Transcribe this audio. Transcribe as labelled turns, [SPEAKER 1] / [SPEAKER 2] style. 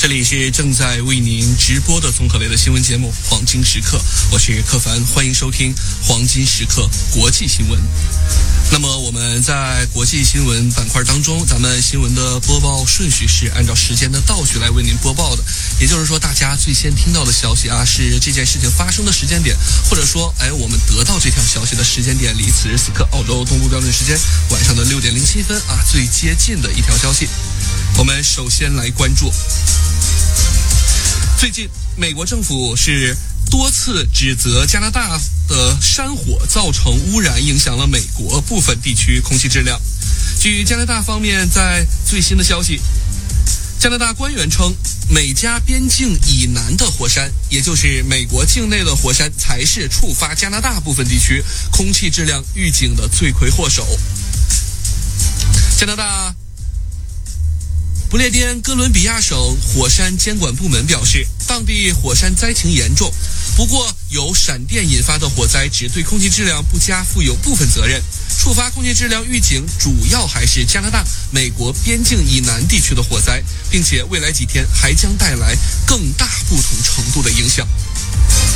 [SPEAKER 1] 这里是正在为您直播的综合类的新闻节目《黄金时刻》，我是柯凡，欢迎收听《黄金时刻》国际新闻。那么我们在国际新闻板块当中，咱们新闻的播报顺序是按照时间的倒序来为您播报的，也就是说大家最先听到的消息是这件事情发生的时间点，或者说我们得到这条消息的时间点离此时此刻澳洲东部标准时间晚上的6点07分最接近的一条消息。我们首先来关注最近美国政府是多次指责加拿大的山火造成污染，影响了美国部分地区空气质量。据加拿大方面在最新的消息，加拿大官员称，美加边境以南的火山，也就是美国境内的火山，才是触发加拿大部分地区空气质量预警的罪魁祸首。加拿大不列颠哥伦比亚省火山监管部门表示，当地火山灾情严重，不过由闪电引发的火灾只对空气质量不佳负有部分责任，触发空气质量预警主要还是加拿大、美国边境以南地区的火灾，并且未来几天还将带来更大不同程度的影响。